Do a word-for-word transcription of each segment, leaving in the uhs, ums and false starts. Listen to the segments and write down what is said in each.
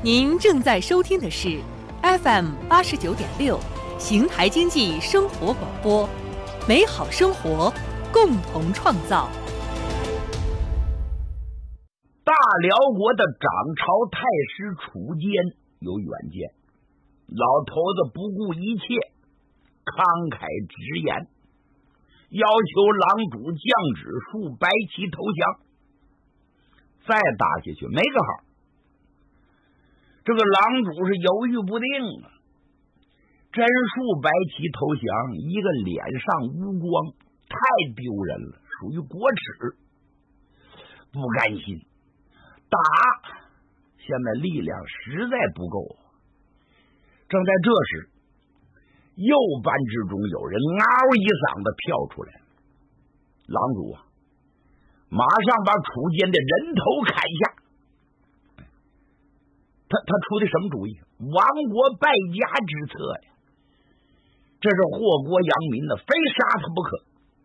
您正在收听的是 F M 八十九点六邢台经济生活广播，美好生活共同创造。 大辽国的掌朝太师楚坚有远见，老头子不顾一切，慷慨直言，要求狼主降旨竖白旗投降。再打下去没个好。这个狼主是犹豫不定啊，真竖白旗投降，一个脸上无光，太丢人了，属于国耻，不甘心打，现在力量实在不够。正在这时，右班之中有人嗷一嗓子跳出来，狼主啊，马上把楚坚的人头砍下。他他出的什么主意？亡国败家之策呀！这是祸国殃民的，非杀他不可。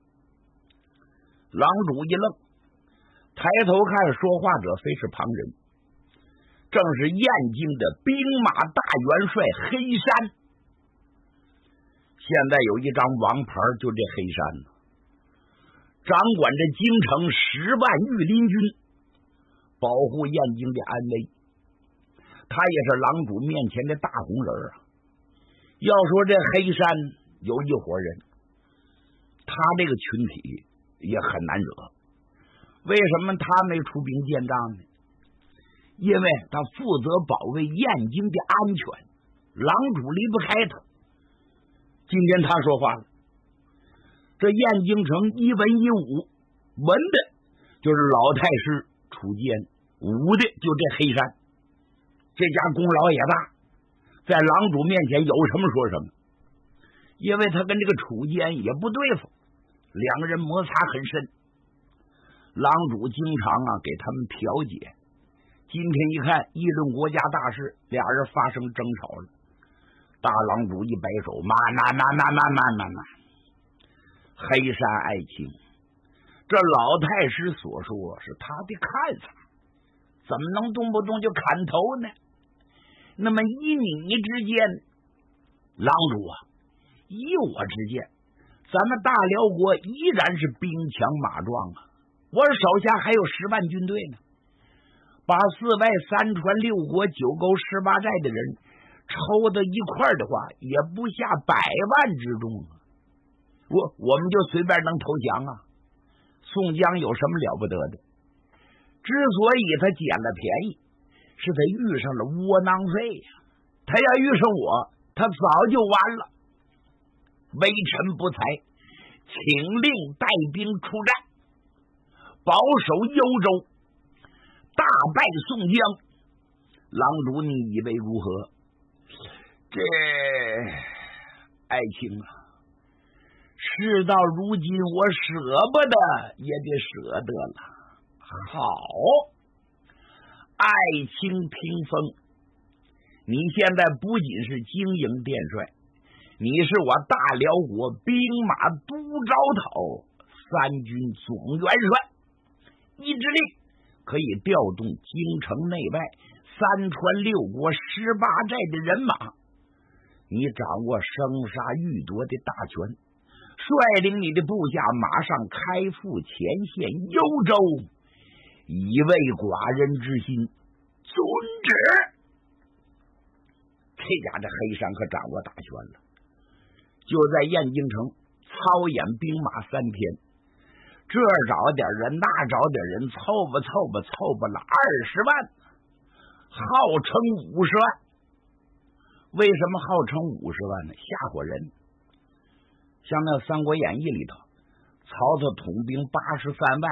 狼主一愣，抬头看说话者非是旁人，正是燕京的兵马大元帅黑山。现在有一张王牌，就这黑山呢，掌管着京城十万御林军，保护燕京的安危。他也是狼主面前的大红人啊！要说这黑山有一伙人，他这个群体也很难惹。为什么他没出兵建仗呢？因为他负责保卫燕京的安全，狼主离不开他。今天他说话了，这燕京城一文一武，文的就是老太师楚坚，武的就这黑山。这家功劳也大，在狼主面前有什么说什么，因为他跟这个楚坚也不对付，两个人摩擦很深。狼主经常啊给他们调解，今天一看议论国家大事，俩人发生争吵了。大狼主一摆手，慢慢慢慢慢慢慢慢，黑山爱卿，这老太师所说是他的看法，怎么能动不动就砍头呢？那么依你之见，狼主啊，依我之见，咱们大辽国依然是兵强马壮啊，我手下还有十万军队呢，把四外三川六国九沟十八寨的人抽到一块的话，也不下百万之众啊，我我们就随便能投降啊。宋江有什么了不得的？之所以他捡了便宜，是他遇上了窝囊废呀、啊！他要遇上我，他早就完了。微臣不才，请令带兵出战，保守幽州，大败宋江。狼主，你以为如何？这爱卿啊，事到如今，我舍不得也得舍得了。好，爱卿听风，你现在不仅是经营殿帅，你是我大辽国兵马都招讨三军总元帅，一支令可以调动京城内外三川六国十八寨的人马，你掌握生杀予夺的大权，率领你的部下马上开赴前线幽州，以慰寡人之心。遵旨。这家这黑山可掌握大权了，就在燕京城操演兵马三天，这找点人那找点人，凑吧凑吧凑吧了二十万，号称五十万。为什么号称五十万呢？吓唬人。像那《三国演义》里头，曹操统兵八十三万，